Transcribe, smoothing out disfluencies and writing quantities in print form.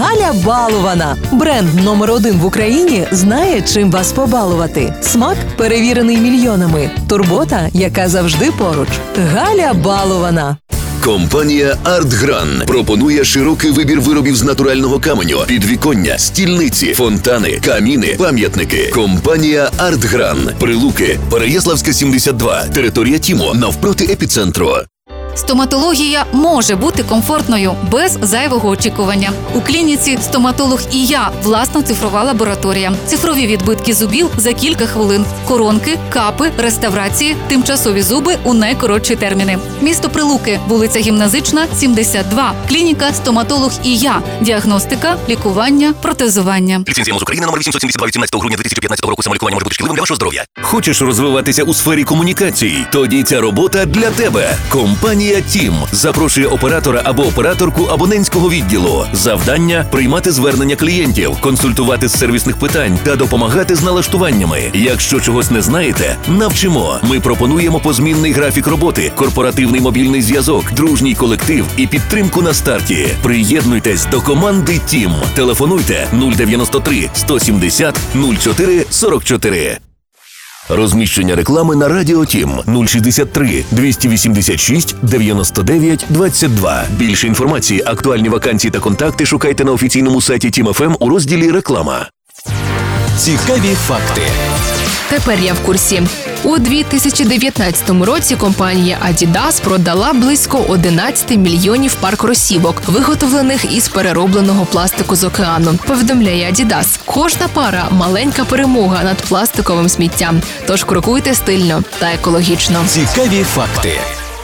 Галя Балована. Бренд номер 1 в Україні знає, чим вас побалувати. Смак, перевірений мільйонами. Турбота, яка завжди поруч. Галя Балована. Компанія «Артгран» пропонує широкий вибір виробів з натурального каменю, підвіконня, стільниці, фонтани, каміни, пам'ятники. Компанія «Артгран». Прилуки, Переяславська, 72. Територія ТІМО, навпроти епіцентру. Стоматологія може бути комфортною, без зайвого очікування. У клініці «Стоматолог і я» власна цифрова лабораторія. Цифрові відбитки зубів за кілька хвилин. Коронки, капи, реставрації, тимчасові зуби у найкоротші терміни. Місто Прилуки, вулиця Гімназична, 72. Клініка «Стоматолог і я». Діагностика, лікування, протезування. Ліцензія МОЗ України номер 872 від 17 грудня 2015 року. Самолікування може бути шкідливим для вашого здоров'я. Хочеш розвиватися у сфері комунікацій? Тоді ця робота для тебе. Компанія «ТІМ» запрошує оператора або операторку абонентського відділу. Завдання – приймати звернення клієнтів, консультувати з сервісних питань та допомагати з налаштуваннями. Якщо чогось не знаєте, навчимо. Ми пропонуємо позмінний графік роботи, корпоративний мобільний зв'язок, дружній колектив і підтримку на старті. Приєднуйтесь до команди «ТІМ». Телефонуйте 093 170 04 44. Розміщення реклами на Радіо ТІМ 063 286 99 22. Більше інформації, актуальні вакансії та контакти шукайте на офіційному сайті TIM FM у розділі «Реклама». Цікаві факти. Тепер я в курсі. У 2019 році компанія Adidas продала близько 11 мільйонів пар кросівок, виготовлених із переробленого пластику з океану. Повідомляє Adidas. Кожна пара – маленька перемога над пластиковим сміттям. Тож крокуйте стильно та екологічно. Цікаві факти.